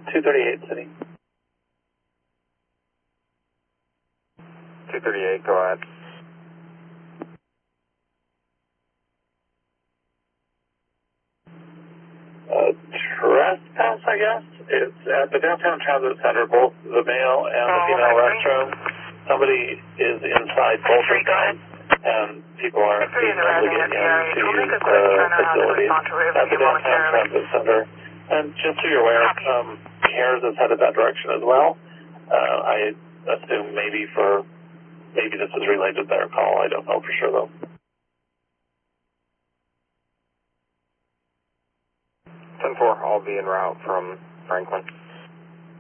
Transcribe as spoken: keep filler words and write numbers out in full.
two thirty-eight, City. two thirty-eight, go ahead. Uh, trespass, I guess. It's at the downtown transit center, both the male and the female restroom. Somebody is inside both of them, and people aren't being able to get in to use the facilities at the downtown transit center. And just so you're aware, um, CARES is headed that direction as well. Uh, I assume maybe for, maybe this is related to their call. I don't know for sure though. ten four, I'll be en route from Franklin.